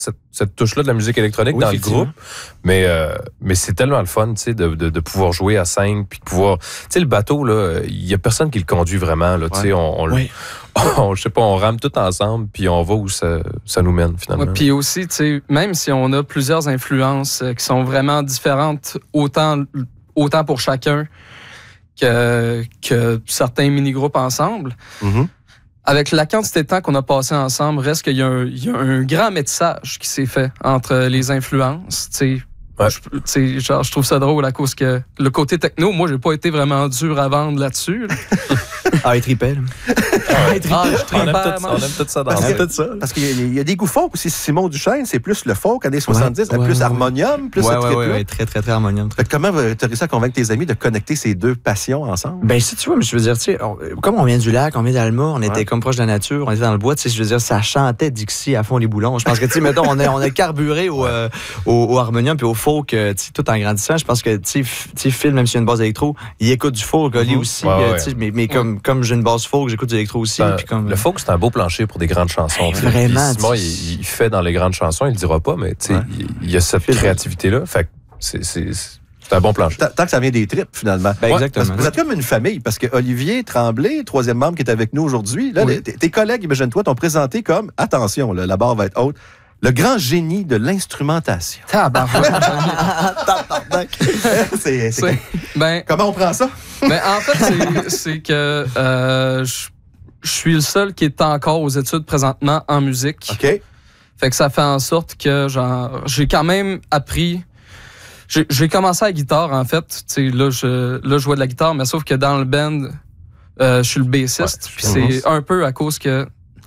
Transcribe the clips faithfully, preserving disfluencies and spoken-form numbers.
cette, cette touche-là de la musique électronique oui, dans le groupe. Mais, euh, mais c'est tellement le fun, tu sais, de, de, de pouvoir jouer à cinq, puis de pouvoir... Tu sais, le bateau, là, il y a personne qui le conduit vraiment, là, tu sais, ouais. on... on oui. On, je sais pas, on rame tout ensemble, puis on va où ça, ça nous mène, finalement. Ouais, puis aussi, tu sais, même si on a plusieurs influences euh, qui sont vraiment différentes, autant, autant pour chacun que, que certains mini-groupes ensemble, mm-hmm. avec la quantité de temps qu'on a passé ensemble, reste qu'il y a un, il y a un grand métissage qui s'est fait entre les influences, tu sais. Ouais. Je, genre, je trouve ça drôle à cause que le côté techno, moi, j'ai pas été vraiment dur à vendre là-dessus. Là. Ah, il tripait. Ah, il ah, on, aime tout, on aime tout ça dans parce, que, tout ça. Parce qu'il y a, il y a des goûts folk aussi. Simon Duchesne, c'est plus le folk années soixante-dix, ouais, ouais, plus ouais, harmonium, plus ouais, ce ouais, ouais, ouais, très, très, très harmonium. Très... Comment tu as réussi à convaincre tes amis de connecter ces deux passions ensemble? Ben, si tu vois, mais je veux dire, tu sais, comme on vient du lac, on vient d'Alma, on était ouais. comme proche de la nature, on était dans le bois, tu sais, je veux dire, ça chantait Dixie à fond les boulons. Je pense que, tu sais, mettons, on a, on a carburé au, euh, au, au harmonium puis au folk, tu sais, tout en grandissant. Je pense que, tu sais, Phil, même s'il y a une base électro, il écoute du folk, Oli mm-hmm. aussi, ouais, euh, ouais. tu sais, mais, mais comme, comme j'ai une base folk, j'écoute du électro aussi. Ben, puis comme, le folk, c'est un beau plancher pour des grandes chansons. Ben, vraiment. Simon, il, il fait dans les grandes chansons, il le dira pas, mais tu sais, ouais. il, il y a cette créativité-là. Fait que c'est, c'est, c'est un bon plancher. Tant que ça vient des tripes, finalement. Ben, ouais, exactement. Parce que vous êtes comme une famille, parce que Olivier Tremblay, troisième membre qui est avec nous aujourd'hui, là, oui. les, tes collègues, imagine-toi, t'ont présenté comme, attention, là, la barre va être haute, le grand génie de l'instrumentation. Tabarnak. c'est, c'est, c'est ben, comment on prend ça? Ben, en fait, c'est, c'est que euh, je, je suis le seul qui est encore aux études présentement en musique. OK. Fait que ça fait en sorte que genre, j'ai quand même appris... J'ai, j'ai commencé à la guitare, en fait. Tu sais, là, je, là, je jouais de la guitare, mais sauf que dans le band, euh, je suis le bassiste. Ouais, puis c'est un peu à cause que...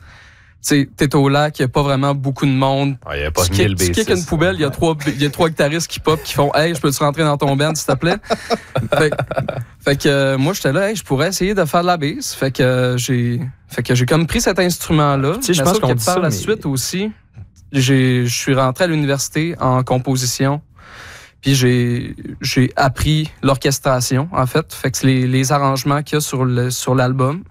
Tu sais, t'es au lac, il n'y a pas vraiment beaucoup de monde. Il n'y a pas tu mille bassistes. Tu kicks une poubelle, il y a trois, il y a trois guitaristes qui pop, qui font « Hey, je peux-tu rentrer dans ton band, s'il te plaît? » Fait, fait que euh, moi, j'étais là, hey, je pourrais essayer de faire de la bass. Fait que euh, j'ai, fait que j'ai comme pris cet instrument-là. Tu sais, je pense que par ça, la mais... suite aussi, j'ai, je suis rentré à l'université en composition. Puis j'ai, j'ai appris l'orchestration, en fait. Fait que les, les arrangements qu'il y a sur, le, sur l'album,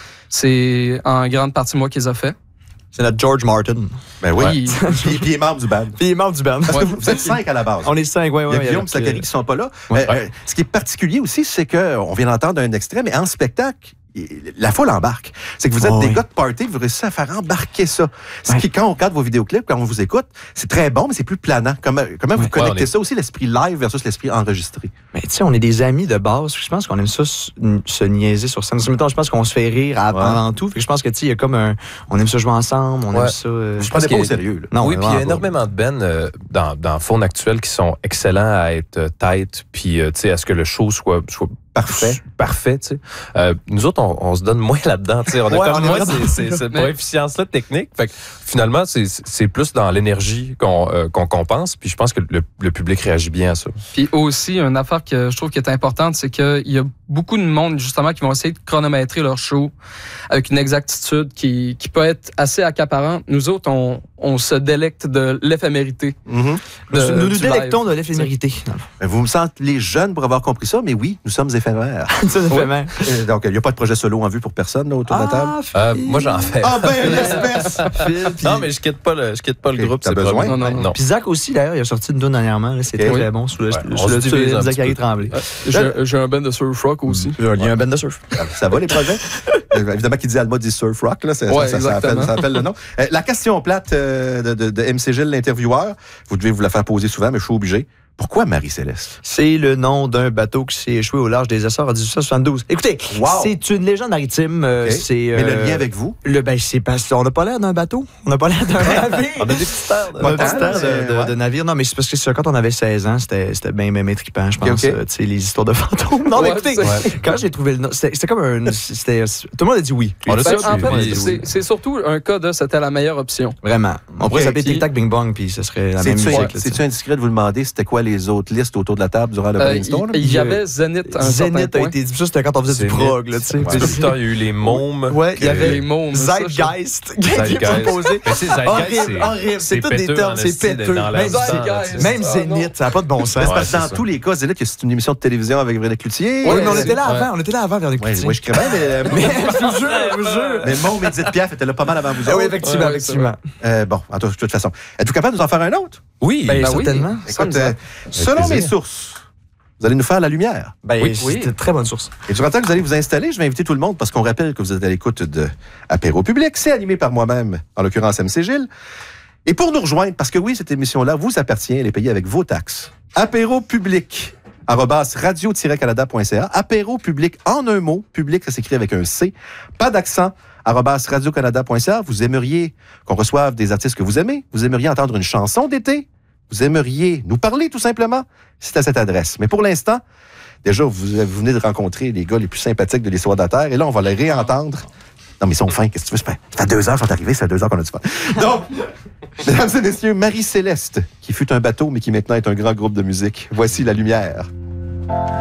c'est en grande partie moi qui les ai fait. C'est notre George Martin. Ben oui. Ouais. puis, puis il est membre du band. Puis il est membre du band. Parce que vous êtes cinq à la base. On est cinq, oui, oui. Il y a Guillaume et Zachary qui ne sont pas là. Ouais. Euh, euh, ce qui est particulier aussi, c'est qu'on vient d'entendre un extrait, mais en spectacle, la foule embarque. C'est que vous êtes oh, des oui. gars de party, vous réussissez à faire embarquer ça. Ce ouais. qui, quand on regarde vos vidéoclips, quand on vous écoute, c'est très bon, mais c'est plus planant. Comment, comment ouais. vous connectez ouais, est... ça aussi, l'esprit live versus l'esprit enregistré? Mais tu sais, on est des amis de base. Je pense qu'on aime ça se, se niaiser sur scène. Mettons, je pense qu'on se fait rire avant ouais. tout. Fait que je pense que tu sais, il y a comme un, on aime ça jouer ensemble, on ouais. aime ça. Euh, je pense pas au sérieux. Là. Non, oui, puis il y a énormément de bands euh, dans dans Faune actuelle qui sont excellents à être euh, tight, puis euh, tu sais, à ce que le show soit soit parfait, parfait, tu sais. Euh, nous autres, on, on se donne moins là-dedans, tu sais. On a ouais, comme moi, c'est, c'est cette efficience-là technique. Fait que finalement, c'est, c'est plus dans l'énergie qu'on, euh, qu'on compense. Puis je pense que le, le public réagit bien à ça. Puis aussi, une affaire que je trouve qui est importante, c'est qu'il y a beaucoup de monde, justement, qui vont essayer de chronométrer leur show avec une exactitude qui, qui peut être assez accaparante. Nous autres, on, on se délecte de l'éphémérité. Mm-hmm. De, nous nous délectons live. de l'éphémérité. Vous me sentez les pour avoir compris ça, mais oui, nous sommes éphémères. C'est éphémère. Ouais. Donc, il n'y a pas de projet solo en vue pour personne là, autour ah, de la table? Euh, moi, j'en fais. Ah ben, l'espèce! Non, mais je quitte pas le, je quitte pas le okay, groupe. T'as besoin? Non, non, non. Puis Zach aussi, d'ailleurs, il a sorti une donne dernièrement. Là, c'est okay. très, très bon. Sous le, ouais, sous le, sous le Zachary Tremblay. Euh, j'ai, j'ai un band de surf rock aussi. Il y a un band de surf. Ça va, les projets? Évidemment, qui dit Alma dit surf rock. Là, c'est, ouais, ça, ça, appelle, ça appelle le nom. Euh, la question plate euh, de, de, de M C Gilles, l'intervieweur, vous devez vous la faire poser souvent, mais je suis obligé. Pourquoi Marie-Céleste? C'est le nom d'un bateau qui s'est échoué au large des Açores en dix-huit cent soixante-douze. Écoutez, wow. c'est une légende maritime. Euh, okay. c'est, euh, Mais le lien avec vous? Le, ben, c'est parce qu'on n'a pas l'air d'un bateau. On n'a pas l'air d'un navire. On a des petites terres de, de, de, de, ouais. de navire. Non, mais c'est parce que c'est, quand on avait seize ans, c'était, c'était bien même trippant, je pense. Okay, okay. Euh, tu sais, les histoires de fantômes. Non, ouais, mais écoutez, ouais. quand j'ai trouvé le nom, c'était, c'était comme un... C'était, tout le monde a dit oui. On a ben, en fait, oui. c'est, c'est surtout un cas de c'était la meilleure option. Vraiment. On pourrait s'appeler Tic Tac Bing Bong, puis ce serait la même musique. C'est-tu indiscret de vous demander c'était quoi les autres listes autour de la table durant le Euh, brainstorm? Il y, y avait Zénith à un certain Zénith a point. été dit. Ça, c'était quand on faisait du Zénith. prog, là, tu sais. Ouais. Puis- Plus tard, il y a eu les mômes. Ouais, il y que- avait Les mômes. ça, je- Zeitgeist qui est Zeitgeist. proposé. Mais c'est Zeitgeist, Horrible, c'est- horrible. C'est tous des péteux termes, en c'est esti péteux. dans l'air Même, du temps, Zeitgeist. tu sais. même Ah, Zénith, ça n'a pas de bon sens. C'est parce Ouais, que dans c'est ça. tous les cas, Zénith, que c'est une émission de télévision avec Véronique Cloutier. Oui, Ouais, mais on c'est- était là ouais. avant, on était là avant, Véronique Ouais, Cloutier. moi, je crée bien, mais... Mais je vous jure, je vous jure. Mais Môme et Edith Piaf étaient là pas mal avant vous Ah oui, autres. effectivement, Ouais, effectivement. Euh, bon, en tout- de toute façon. Êtes-vous capable de nous en faire un autre? Oui. Ben, Ben oui. certainement. Sans Écoute, euh, misère. selon plaisir. mes sources, vous allez nous faire la lumière. Ben, Oui, c'est oui. une très bonne source. Et durant le temps que vous allez vous installer, je vais inviter tout le monde parce qu'on rappelle que vous êtes à l'écoute de Apéro Public. C'est animé par moi-même, en l'occurrence M C Gilles. Et pour nous rejoindre, parce que oui, cette émission-là vous appartient, elle est payée avec vos taxes. Apéro Public, arobase radio-canada point c a. Apéro Public, en un mot. Public, ça s'écrit avec un C. Pas d'accent. arobase radio-canada point c a. Vous aimeriez qu'on reçoive des artistes que vous aimez. Vous aimeriez entendre une chanson d'été. Vous aimeriez nous parler, tout simplement. C'est à cette adresse. Mais pour l'instant, déjà, vous, vous venez de rencontrer les gars les plus sympathiques de l'histoire de la Terre. Et là, on va les réentendre. Non, mais ils sont fins. Qu'est-ce que tu veux? Ça fait, ça fait deux heures qu'ils sont arrivés. Ça fait deux heures qu'on a du fun. Donc, mesdames et messieurs, Marie-Céleste, qui fut un bateau, mais qui maintenant est un grand groupe de musique. Voici la lumière.